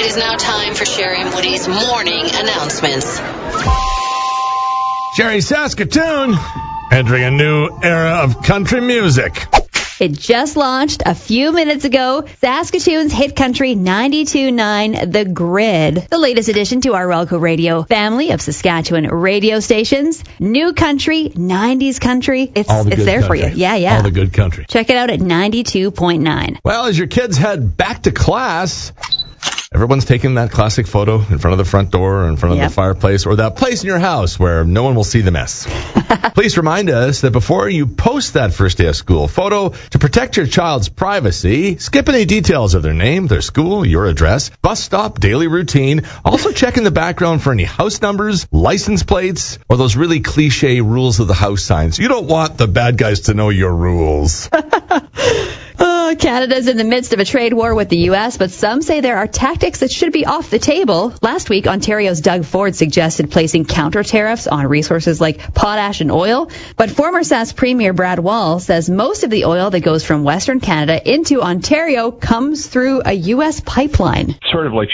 is now time for Sherry and Woody's morning announcements. Sherry, Saskatoon, entering a new era of country music. It just launched a few minutes ago. Saskatoon's hit country 92.9 The Grid, the latest addition to our Relco Radio family of Saskatchewan radio stations. New country, 90s country. It's there for you. Yeah. All the good country. Check it out at 92.9. Well, as your kids head back to class, everyone's taking that classic photo in front of the front door or in front of the fireplace or that place in your house where no one will see the mess. Please remind us that before you post that first day of school photo, to protect your child's privacy, skip any details of their name, their school, your address, bus stop, daily routine. Also check in the background for any house numbers, license plates, or those really cliche rules of the house signs. You don't want the bad guys to know your rules. Canada's in the midst of a trade war with the U.S., but some say there are tactics that should be off the table. Last week, Ontario's Doug Ford suggested placing counter tariffs on resources like potash and oil, but former Sask Premier Brad Wall says most of the oil that goes from Western Canada into Ontario comes through a U.S. pipeline. Sort of like